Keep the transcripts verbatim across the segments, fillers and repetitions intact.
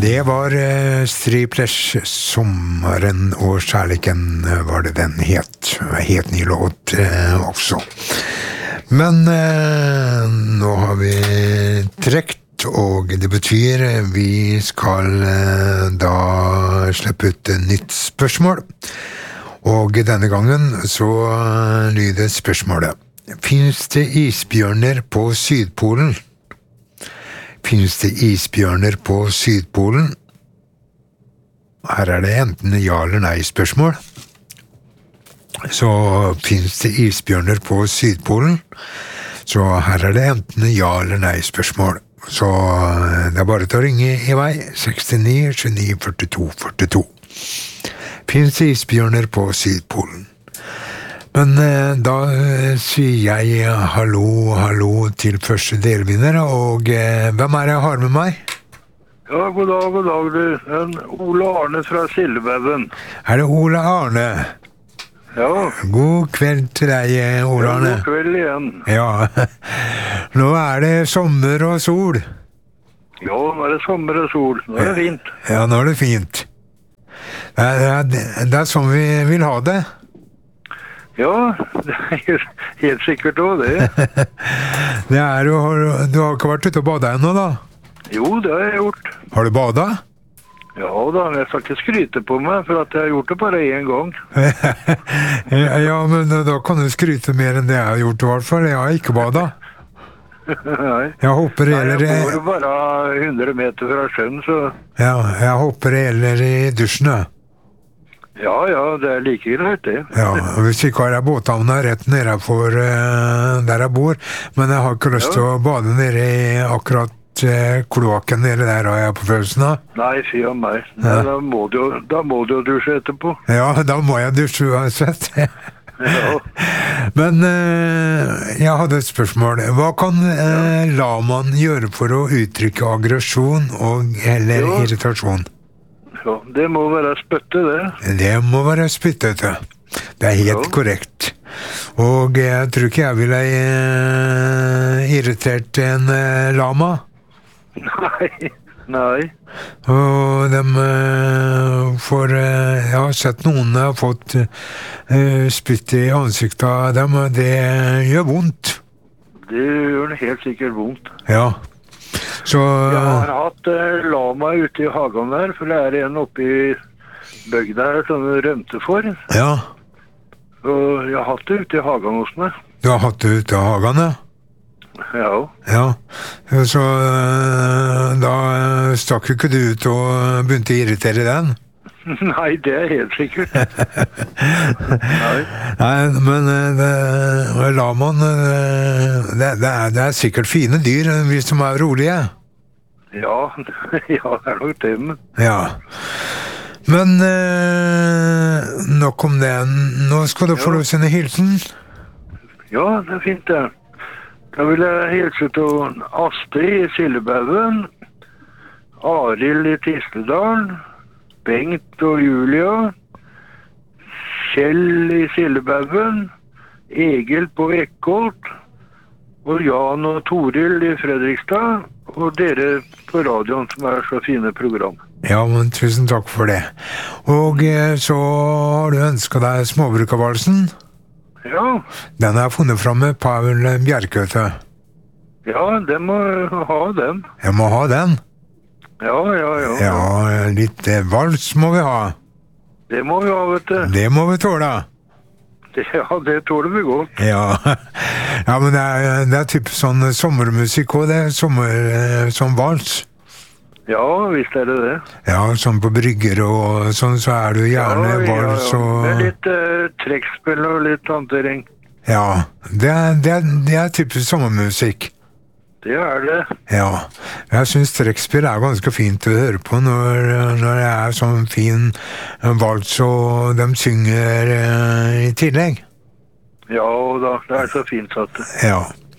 Det var uh, Striplers Sommaren og kärleken var det den het. Helt ny låt uh, også. Men uh, nå har vi trekt, og det betyr vi skal uh, da slippe ut et nytt spørsmål. Og denne gangen så uh, lyder spørsmålet: Finns det isbjørner på Sydpolen? Finns det isbjørner på Sydpolen? Her er det enten ja eller nei spørsmål. Så finns det isbjørner på Sydpolen? Så her er det enten ja eller nei spørsmål. Så det er bare til å ringe i vei sekstini tjueni førtito førtito. Finns det isbjørner på Sydpolen? Men eh, da eh, sier jeg hallo, hallo til første delvinner, og eh, hvem er det jeg har med meg? Ja, god dag, god dag, du. En Ole Arne fra Sildebaugen. Er det Ole Arne? Ja. God kveld til deg, Ole Arne. Ja, god kveld igjen. Ja, nå er det sommer og sol. Ja, nå er det sommer og sol. Nå er det fint. Ja, nå er det fint. Det er, det er, det er sånn vi vil ha det. Ja, det er helt sikkert også det. Det er jo, du har ikke vært ute og badet ennå da? Jo, det har jeg gjort. Har du badet? Ja da, men jeg skal ikke skryte på meg, for at jeg har gjort det bare en gang. Ja, men da kan du skryte mer enn det jeg har gjort i hvert fall. Jeg har ikke badet. Nei. Jeg hopper Nei, eller... jeg går bare hundre meter fra sjøen, så... Ja, jeg hopper eller i dusjen, ja. Ja, ja, det er like greit det. Ja, hvis ikke har jeg båthavna rett nede for uh, der jeg bor, men jeg har ikke lyst til ja. å bade nede i akkurat uh, kloakken nede der har jeg på følelsen av. Nei, fy av meg. Ja. Da, må du, da må du dusje etterpå. Ja, da må jeg dusje uansett. Ja. Men uh, jeg hadde et spørsmål. Hva kan uh, ja. lamaen gjøre for å uttrykke aggresjon og eller ja. irritasjon? Ja, det må være spytte, det. Det må være spyttete. Det er helt ja. korrekt. Og jeg tror ikke jeg ville uh, irritert en uh, lama. Nei, nei. Og de uh, får... Uh, jeg har sett noen har fått uh, spytt i ansiktet av dem, og det gjør vondt. Det gjør det helt sikkert vondt. Ja. Så, jeg har hatt uh, lama ute i hagen der, for det er en oppe i bygda her som rømte for. Ja. Og jeg har hatt det ute i hagen hos meg. Du har hatt det ute i hagen, ja? Ja. Ja, så uh, da stakk ikke du ut og begynte å irritere den? Nei, det er helt sikkert. Nei. Nei, men det, lamaen, det, det, er, det er sikkert fine dyr hvis de er rolige. Ja, ja, det er nok det. Men. Ja. Men eh, nok om det. Nå skal du få lov til en hilsen. Ja, det er fint det. Da vil jeg hilse til Astrid i Sildebaugen, Arild i Tistedal, Bengt og Julia, Kjell i Sildebaugen, Egil på Ekkolt, og Jan og Toril i Fredrikstad, og dere på radioen som er så fine program. Ja, men tusen takk for det. Og så har du ønsket deg Småbrukervalsen? Ja. Den har jeg funnet frem med Paul Bjerkøte. Ja, det må ha den. Jeg må ha den? Ja, ja, ja. Ja, litt eh, vals må vi ha. Det må vi ha, vet du. Det må vi tåle. Det, ja, det tåler vi godt. Ja, ja men det er, det er typ sånn sommermusikk også, det er sommer, eh, sånn vals. Ja, visst er det det. Ja, sånn på brygger og sånn, så er det jo gjerne ja, vals og... Ja, ja. Det er litt uh, trekkspill og litt hantering. Ja, det er, det er, det er typisk sommermusikk. Det er det. Ja, jeg synes trekkspill er ganske fint å høre på når, når det er sånn fin vals og de synger uh, i tillegg. Ja, da, det er så fint satt. Ja.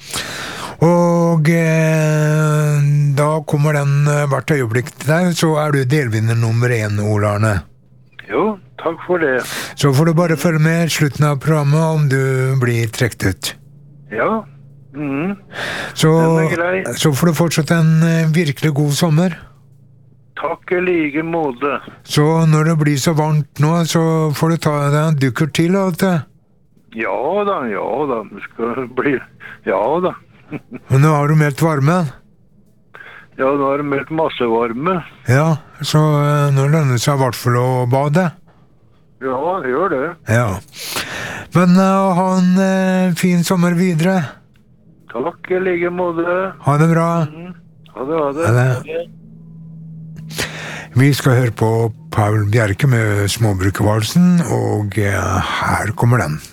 Og eh, da kommer den hvert øyeblikk til deg, så er du delvinner nummer én, Ole Arne. Jo, takk for det. Så får du bare følge med slutten av programmet om du blir trekt ut. Ja. Mm. Så, så får du fortsatt en virkelig god sommer. Takk i like måte. Så når det blir så varmt nå, så får du ta deg en dukkert til, altså. Ja da, ja da. Det skal bli... Ja da. Og nå har du meldt varmen. Ja, nå har det meldt masse varme. Ja, så eh, nå lønner det seg i hvert fall å bade. Ja, det gjør det. Ja. Men uh, ha en uh, fin sommer videre. Takk i like måte. Ha det bra. Mm. Ha det, ha det. Ha det. Vi skal høre på Paul Bjerke med Småbrukervalsen, og uh, her kommer den.